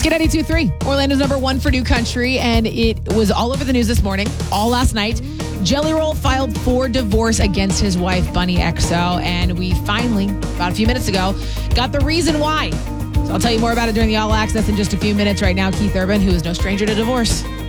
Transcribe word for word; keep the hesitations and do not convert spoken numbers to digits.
Get ninety-two point three, Orlando's number one for new country, and it was all over the news this morning, all last night. Jelly Roll filed for divorce against his wife, Bunny X O, and we finally, about a few minutes ago, got the reason why. So I'll tell you more about it during the All Access in just a few minutes. Right now, Keith Urban, who is no stranger to divorce.